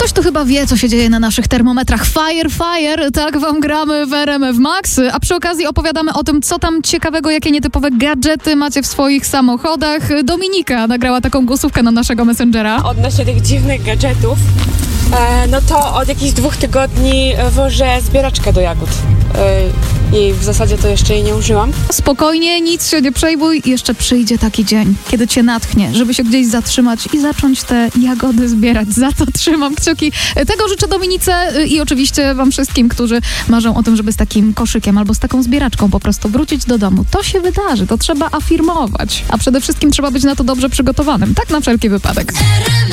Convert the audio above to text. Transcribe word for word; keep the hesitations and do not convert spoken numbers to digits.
Ktoś tu chyba wie, co się dzieje na naszych termometrach. Fire, fire, tak wam gramy w R M F Max. A przy okazji opowiadamy o tym, co tam ciekawego, jakie nietypowe gadżety macie w swoich samochodach. Dominika nagrała taką głosówkę na naszego Messengera. Odnośnie tych dziwnych gadżetów, e, no to od jakichś dwóch tygodni wożę zbieraczkę do jagód. E, I w zasadzie to jeszcze jej nie użyłam. Spokojnie, nic się nie przejmuj. Jeszcze przyjdzie taki dzień, kiedy cię natchnie, żeby się gdzieś zatrzymać i zacząć te jagody zbierać. Za to trzymam kciuki. Tego życzę Dominice i oczywiście wam wszystkim, którzy marzą o tym, żeby z takim koszykiem albo z taką zbieraczką po prostu wrócić do domu. To się wydarzy, to trzeba afirmować. A przede wszystkim trzeba być na to dobrze przygotowanym. Tak na wszelki wypadek.